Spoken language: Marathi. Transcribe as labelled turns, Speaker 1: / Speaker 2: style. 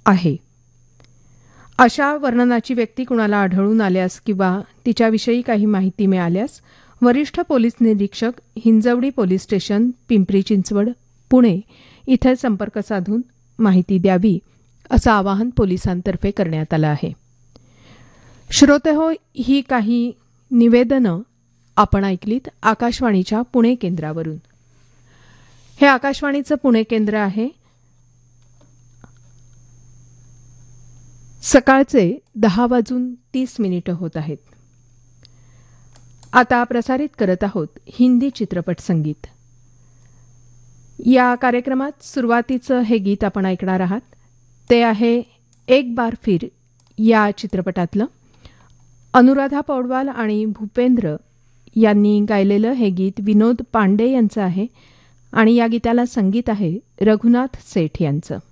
Speaker 1: आहे. अशा वर्णनाची व्यक्ती कुणाला आढळून आल्यास किंवा तिच्याविषयी काही माहिती मिळाल्यास वरिष्ठ पोलीस निरीक्षक, हिंजवडी पोलीस स्टेशन, पिंपरी चिंचवड, पुणे इथे संपर्क साधून माहिती द्यावी असं आवाहन पोलिसांतर्फे करण्यात आलं आहे. श्रोतेहो, ही काही निवेदनं आपण ऐकलीत आकाशवाणीच्या पुणे केंद्रावरून. हे आकाशवाणीचं पुणे केंद्र आहे. सकाळचे 10:30 होत आहेत. आता प्रसारित करत आहोत हिंदी चित्रपट संगीत. या कार्यक्रमात सुरुवातीचं हे गीत आपण ऐकणार आहात. ते आहे एक बार फिर या चित्रपटातलं. अनुराधा पौडवाल आणि भूपेंद्र यांनी गायलेलं हे गीत विनोद पांडे यांचं आहे आणि या गीताला संगीत आहे रघुनाथ सेठ यांचं.